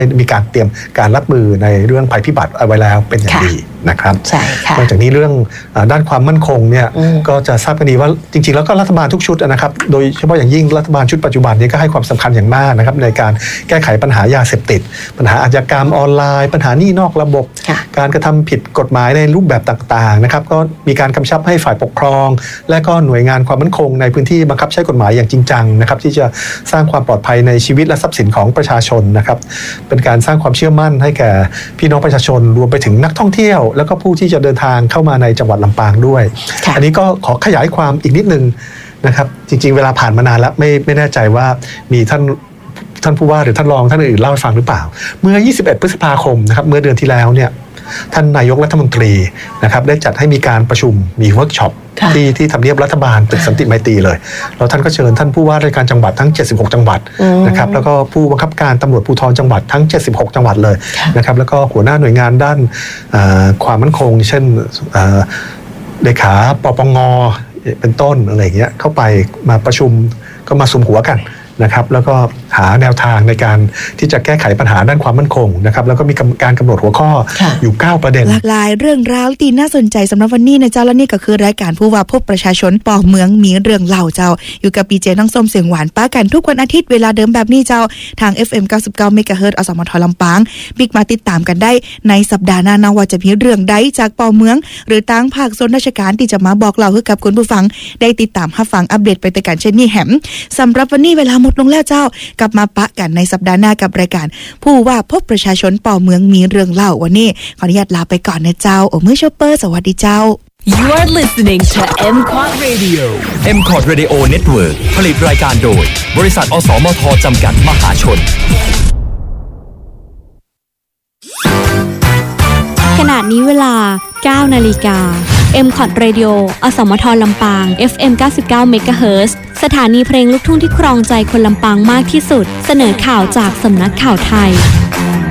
มีการเตรียมการรับมือในเรื่องภัยพิบัติเอาไว้แล้วเป็นอย่างดีนะครับใช่ค่ะนอกจากนี้เรื่องด้านความมั่นคงเนี่ยก็จะทราบกันดีว่าจริงๆแล้วก็รัฐบาลทุกชุดนะครับโดยเฉพาะอย่างยิ่งรัฐบาลชุดปัจจุบันนี้ก็ให้ความสำคัญอย่างมากนะครับในการแก้ไขปัญหายาเสพติดปัญหาอาชญากรรมออนไลน์ปัญหาหนี้นอกระบบการกระทำผิดกฎหมายในรูปแบบต่างๆนะครับก็มีการกำชับให้ฝ่ายปกครองและก็หน่วยงานความมั่นคงในพื้นที่บังคับใช้กฎหมายอย่างจริงจังนะครับที่จะสร้างความปลอดภัยในชีวิตและทรัพย์สินของประชาชนนะครับเป็นการสร้างความเชื่อมั่นให้แก่พี่น้องประชาชนรวมไปถึงนักท่องเที่ยวแล้วก็ผู้ที่จะเดินทางเข้ามาในจังหวัดลำปางด้วยอันนี้ก็ขอขยายความอีกนิดนึงนะครับจริงๆเวลาผ่านมานานแล้วไม่แน่ใจว่ามีท่านผู้ว่าหรือท่านรองท่านอื่นเล่าให้ฟังหรือเปล่าเมื่อ21พฤษภาคมนะครับเมื่อเดือนที่แล้วเนี่ยท่านนายกรัฐมนตรีนะครับได้จัดให้มีการประชุมมีเวิร์กช็อปที่ทำเนียบรัฐบาลตึกสันติไมตรีเลยแล้วท่านก็เชิญท่านผู้ว่าราชการจังหวัดทั้ง76จังหวัดนะครับแล้วก็ผู้บังคับการตำรวจภูธรจังหวัดทั้ง76จังหวัดเลยนะครับแล้วก็หัวหน้าหน่วยงานด้านความมั่นคงเช่นเลขาปปงเป็นต้นอะไรอย่างเงี้ยเข้าไปมาประชุมก็มาสุมหัวกันนะครับแล้วก็หาแนวทางในการที่จะแก้ไขปัญหาด้านความมั่นคงนะครับแล้วก็มีการกำหนดหัวข้ออยู่9ประเด็นหลากหลายเรื่องราวที่น่าสนใจสำหรับวันนี้นะเจ้าและนี่ก็คือรายการผู้ว่าพบประชาชนป่อเมืองมีเรื่องเล่าเจ้าอยู่กับปีเจน้องส้มเสียงหวานป้ากันทุกวันอาทิตย์เวลาเดิมแบบนี้เจ้าทาง FM 99 MHz อสมทลำปางบิ๊กมาติดตามกันได้ในสัปดาห์หน้านะว่าจะมีเรื่องใดจากป่อเมืองหรือต่างภาคส่วนราชการที่จะมาบอกเล่าให้กับคุณผู้ฟังได้ติดตามรับฟังอัปเดตไปแต่กันเช่นนี้แหมสำหรับวันนี้เวลาหมดลงแล้วเจ้ากลับมาปะกันในสัปดาห์หน้ากับรายการผู้ว่าพบประชาชนป่อเมืองมีเรื่องเล่าวันนี้ขออนุญาตลาไปก่อนนะเจ้าโอมือชอปเปอร์สวัสดีเจ้า You are listening to MQuad Radio MQuad Radio Network ผลิตรายการโดยบริษัทอสมทจำกัดมหาชนขณะนี้เวลา 9 นาฬิกา MQuad Radio อสมทลำปาง FM 99 MHz สถานีเพลงลูกทุ่งที่ครองใจคนลำปางมากที่สุดเสนอข่าวจากสำนักข่าวไทย